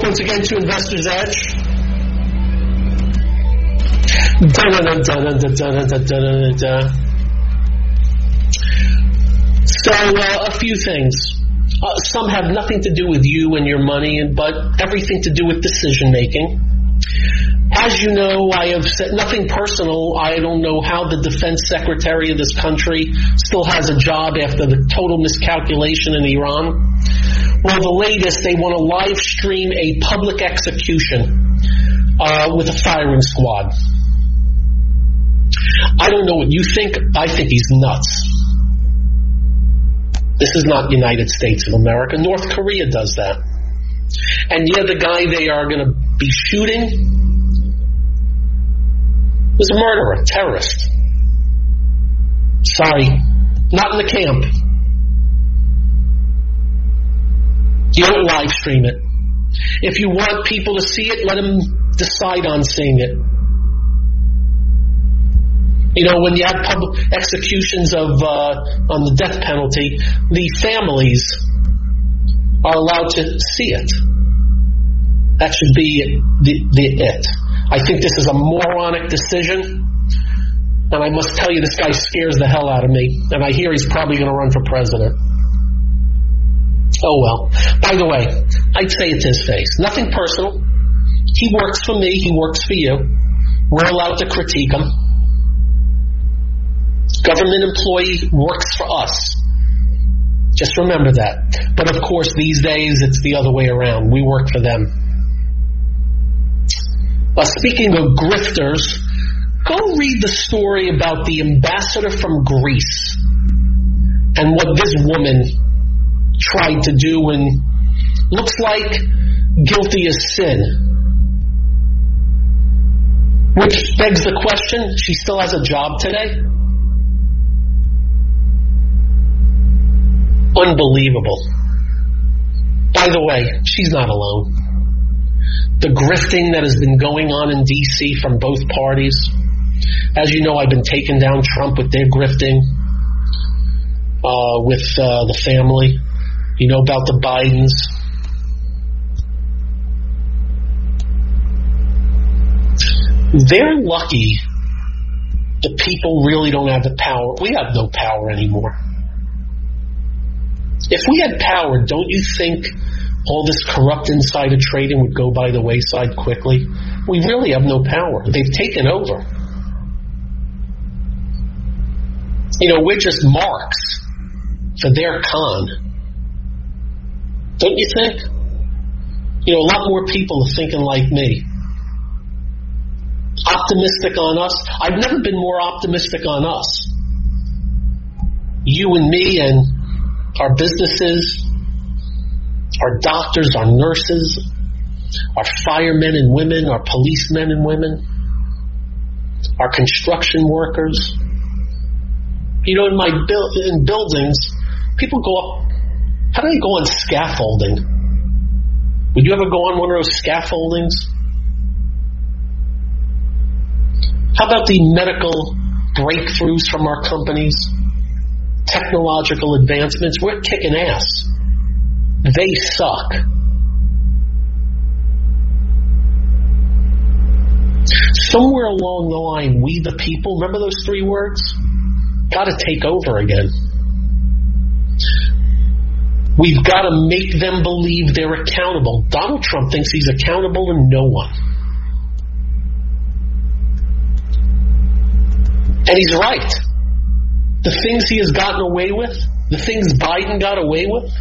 once again to Investor's Edge. So, a few things. Some have nothing to do with you and your money, but everything to do with decision making. As you know, I have said nothing personal. I don't know how the defense secretary of this country still has a job after the total miscalculation in Iran. Well, the latest, they want to live stream a public execution with a firing squad. I don't know what you think. I think he's nuts. This is not United States of America. North Korea does that. And yeah, the guy they are going to be shooting was a murderer, terrorist. Sorry, not in the camp. You don't live stream it. If you want people to see it, let them decide on seeing it. You know, when you have public executions of on the death penalty, the families are allowed to see it. That should be it. I think this is a moronic decision, and I must tell you, this guy scares the hell out of me, and I hear he's probably going to run for president. Oh well. By the way, I'd say it to his face. Nothing personal. He works for me, he works for you. We're allowed to critique him. Government employee works for us. Just remember that. But of course, these days, it's the other way around. We work for them. Speaking of grifters, go read the story about the ambassador from Greece and what this woman tried to do, and looks like guilty as sin. Which begs the question, she still has a job today? Unbelievable. By the way, she's not alone. The grifting that has been going on in D.C. from both parties. As you know, I've been taking down Trump with their grifting with the family. You know about the Bidens. They're lucky the people really don't have the power. We have no power anymore. If we had power, don't you think all this corrupt insider trading would go by the wayside quickly? We really have no power. They've taken over. You know, we're just marks for their con. Don't you think? You know, a lot more people are thinking like me. Optimistic on us. I've never been more optimistic on us. You and me and our businesses, our doctors, our nurses, our firemen and women, our policemen and women, our construction workers. You know, in buildings, people go up. How do they go on scaffolding? Would you ever go on one of those scaffoldings? How about the medical breakthroughs from our companies? Technological advancements? We're kicking ass. They suck. Somewhere along the line, we the people, remember those 3 words? Got to take over again. We've got to make them believe they're accountable. Donald Trump thinks he's accountable to no one. And he's right. The things he has gotten away with, the things Biden got away with,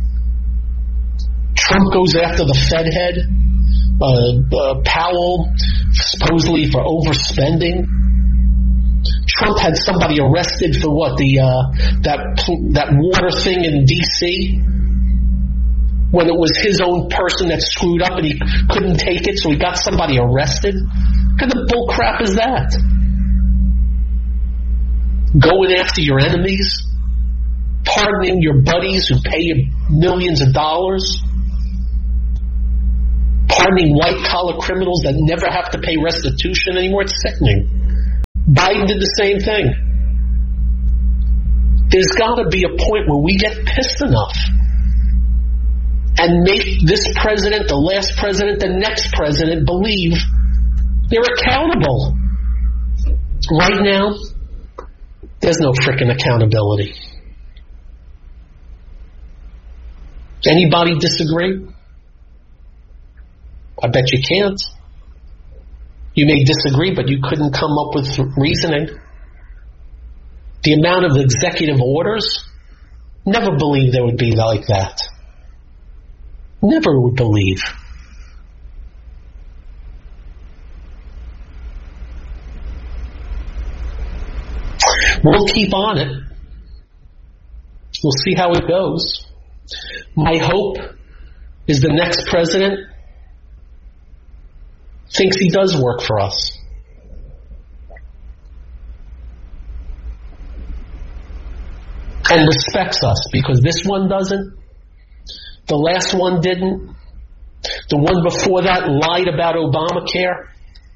Trump goes after the Fed head, Powell, supposedly for overspending. Trump had somebody arrested for what, that water thing in D.C., when it was his own person that screwed up and he couldn't take it, so he got somebody arrested? What kind of bull crap is that? Going after your enemies, pardoning your buddies who pay you millions of dollars, pardoning white-collar criminals that never have to pay restitution anymore. It's sickening. Biden did the same thing. There's got to be a point where we get pissed enough and make this president, the last president, the next president believe they're accountable. Right now, there's no frickin' accountability. Anybody disagree? I bet you can't. You may disagree, but you couldn't come up with reasoning. The amount of executive orders, never believed there would be like that. Never would believe. We'll keep on it. We'll see how it goes. My hope is the next president thinks he does work for us. And respects us, because this one doesn't. The last one didn't. The one before that lied about Obamacare.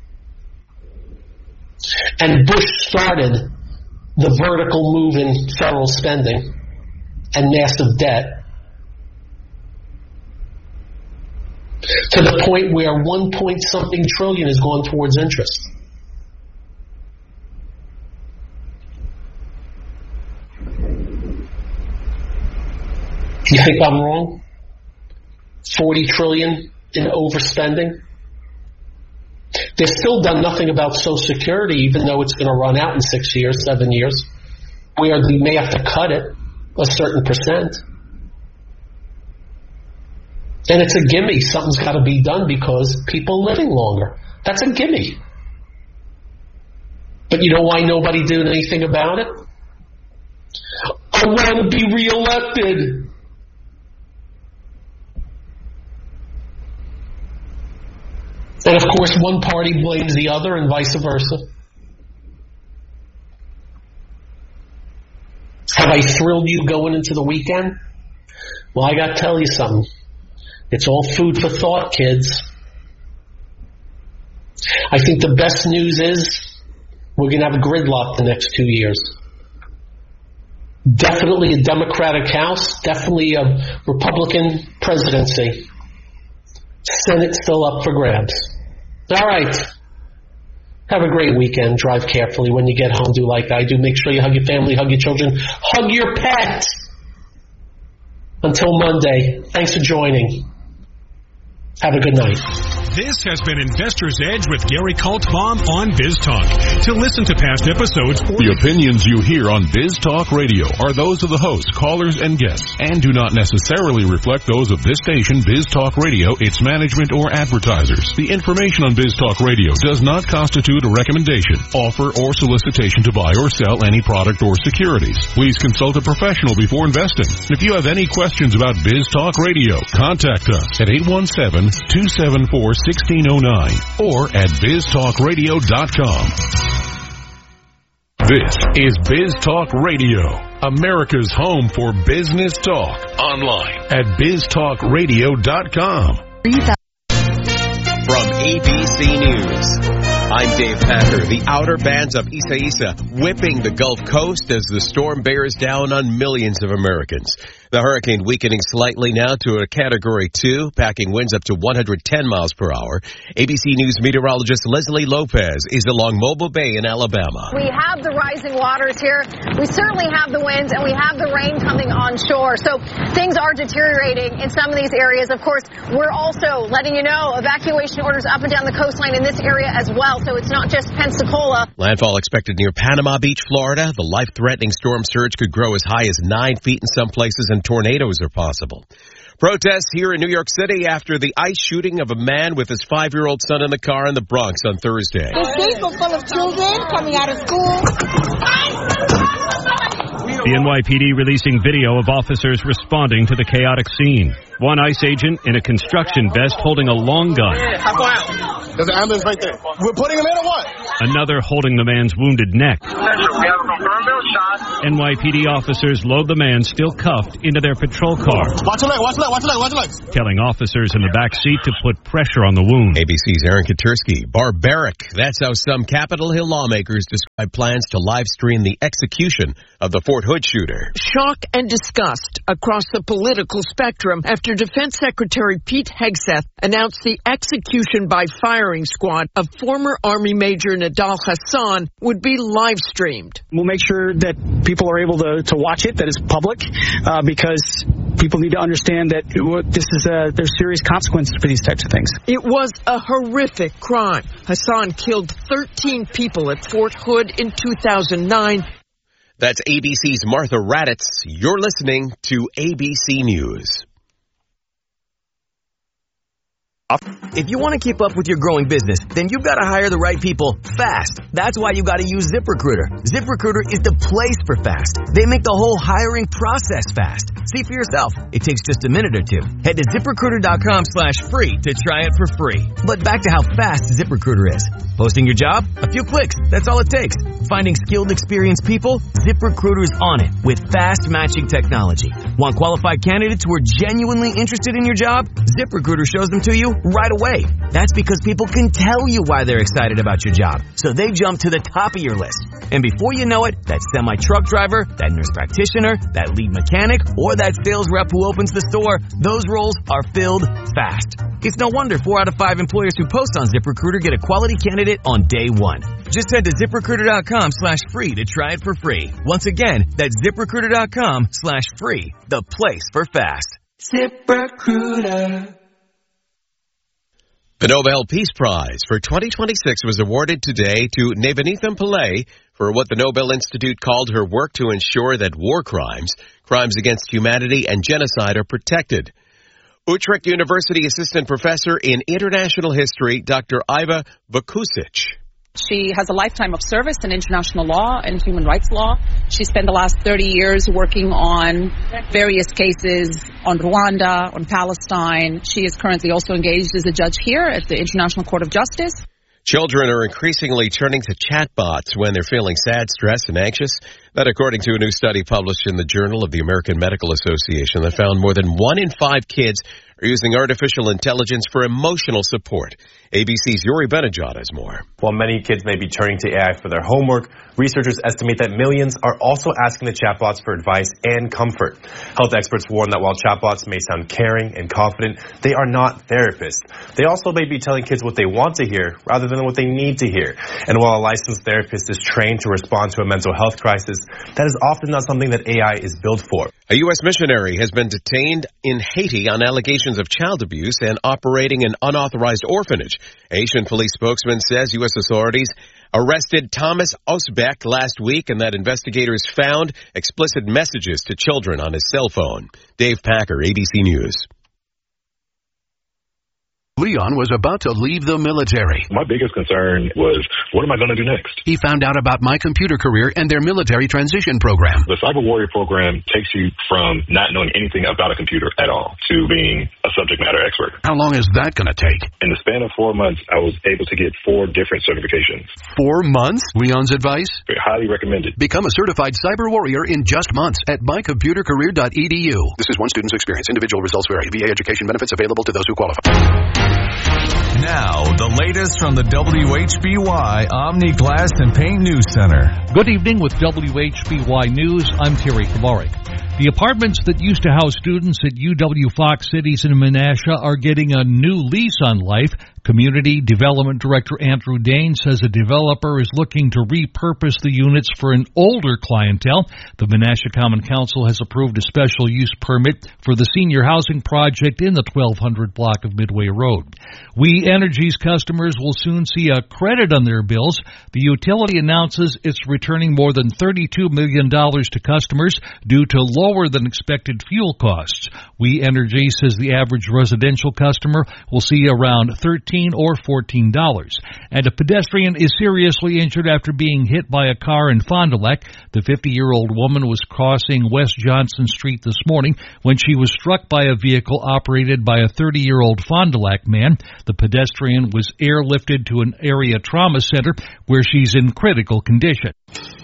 And Bush started the vertical move in federal spending and massive debt to the point where 1-point-something trillion has gone towards interest. You think I'm wrong? 40 trillion in overspending? They've still done nothing about Social Security, even though it's going to run out in 6 years, 7 years, where they may have to cut it a certain percent. And it's a gimme. Something's got to be done because people are living longer. That's a gimme. But you know why nobody did anything about it? I want to be reelected. And of course, one party blames the other and vice versa. Have I thrilled you going into the weekend? Well, I got to tell you something. It's all food for thought, kids. I think the best news is we're going to have a gridlock the next 2 years. Definitely a Democratic House, definitely a Republican presidency. Senate still up for grabs. All right. Have a great weekend. Drive carefully. When you get home, do like I do. Make sure you hug your family, hug your children, hug your pet. Until Monday, thanks for joining. Have a good night. This has been Investor's Edge with Gary Kaltbaum on BizTalk. To listen to past episodes, the opinions you hear on BizTalk Radio are those of the hosts, callers, and guests, and do not necessarily reflect those of this station, BizTalk Radio, its management, or advertisers. The information on BizTalk Radio does not constitute a recommendation, offer, or solicitation to buy or sell any product or securities. Please consult a professional before investing. If you have any questions about BizTalk Radio, contact us at 817-274-1609 or at biztalkradio.com. This is BizTalk Radio, America's home for business talk. Online at biztalkradio.com. From ABC News, I'm Dave Packer. The outer bands of Isaias whipping the Gulf Coast as the storm bears down on millions of Americans. The hurricane weakening slightly now to a Category 2, packing winds up to 110 miles per hour. ABC News meteorologist Leslie Lopez is along Mobile Bay in Alabama. We have the rising waters here. We certainly have the winds, and we have the rain coming on shore. So things are deteriorating in some of these areas. Of course, we're also letting you know evacuation orders up and down the coastline in this area as well. So it's not just Pensacola. Landfall expected near Panama Beach, Florida. The life-threatening storm surge could grow as high as 9 feet in some places, and tornadoes are possible. Protests here in New York City after the ICE shooting of a man with his 5-year-old son in the car in the Bronx on Thursday. The streets were full of children coming out of school. The NYPD releasing video of officers responding to the chaotic scene. One ICE agent in a construction vest holding a long gun. There's an ambulance right there. We're putting him in or what? Another holding the man's wounded neck. We have a confirmed shot. NYPD officers load the man still cuffed into their patrol car. Watch your leg, watch your leg, watch your leg, watch your legs. Telling officers in the back seat to put pressure on the wound. ABC's Aaron Katursky. Barbaric. That's how some Capitol Hill lawmakers describe plans to live stream the execution of the Fort Hood shooter. Shock and disgust across the political spectrum after Defense Secretary Pete Hegseth announced the execution by firing squad of former Army Major Nidal Hasan would be live streamed. We'll make sure that people are able to watch it, that it's public, because people need to understand that there's serious consequences for these types of things. It was a horrific crime. Hasan killed 13 people at Fort Hood in 2009. That's ABC's Martha Raddatz. You're listening to ABC News. If you want to keep up with your growing business, then you've got to hire the right people fast. That's why you got to use ZipRecruiter. ZipRecruiter is the place for fast. They make the whole hiring process fast. See for yourself. It takes just a minute or two. Head to ZipRecruiter.com/free to try it for free. But back to how fast ZipRecruiter is. Posting your job? A few clicks. That's all it takes. Finding skilled, experienced people? ZipRecruiter's on it with fast matching technology. Want qualified candidates who are genuinely interested in your job? ZipRecruiter shows them to you right away. That's because people can tell you why they're excited about your job. So they jump to the top of your list. And before you know it, that semi-truck driver, that nurse practitioner, that lead mechanic, or that sales rep who opens the store, those roles are filled fast. It's no wonder 4 out of 5 employers who post on ZipRecruiter get a quality candidate on day one. Just head to ZipRecruiter.com/free to try it for free. Once again, that's ZipRecruiter.com/free, the place for fast. ZipRecruiter. The Nobel Peace Prize for 2026 was awarded today to Navanitha Pillai for what the Nobel Institute called her work to ensure that war crimes, crimes against humanity, and genocide are protected. Utrecht University Assistant Professor in International History, Dr. Iva Vukusic. She has a lifetime of service in international law and human rights law. She spent the last 30 years working on various cases on Rwanda, on Palestine. She is currently also engaged as a judge here at the International Court of Justice. Children are increasingly turning to chatbots when they're feeling sad, stressed, and anxious. That according to a new study published in the Journal of the American Medical Association that found more than 1 in 5 kids are using artificial intelligence for emotional support. ABC's Yuri Benajad has more. While many kids may be turning to AI for their homework, researchers estimate that millions are also asking the chatbots for advice and comfort. Health experts warn that while chatbots may sound caring and confident, they are not therapists. They also may be telling kids what they want to hear rather than what they need to hear. And while a licensed therapist is trained to respond to a mental health crisis, that is often not something that AI is built for. A U.S. missionary has been detained in Haiti on allegations of child abuse and operating an unauthorized orphanage. A Haitian police spokesman says U.S. authorities arrested Thomas Osbeck last week and that investigators found explicit messages to children on his cell phone. Dave Packer, ABC News. Leon was about to leave the military. My biggest concern was, what am I going to do next? He found out about My Computer Career and their military transition program. The Cyber Warrior program takes you from not knowing anything about a computer at all to being a subject matter expert. How long is that going to take? In the span of 4 months, I was able to get 4 different certifications. 4 months? Leon's advice? Highly recommended. Become a certified cyber warrior in just months at mycomputercareer.edu. This is one student's experience. Individual results vary. VA education benefits available to those who qualify. Now, the latest from the WHBY Omni Glass and Paint News Center. Good evening with WHBY News. I'm Terry Kamarik. The apartments that used to house students at UW Fox Cities in Menasha are getting a new lease on life. Community Development Director Andrew Dane says a developer is looking to repurpose the units for an older clientele. The Menasha Common Council has approved a special use permit for the senior housing project in the 1200 block of Midway Road. We Energy's customers will soon see a credit on their bills. The utility announces it's returning more than $32 million to customers due to lower than expected fuel costs. We Energy says the average residential customer will see around $13 or $14. And a pedestrian is seriously injured after being hit by a car in Fond du Lac. The 50-year-old woman was crossing West Johnson Street this morning when she was struck by a vehicle operated by a 30-year-old Fond du Lac man. The pedestrian was airlifted to an area trauma center where she's in critical condition.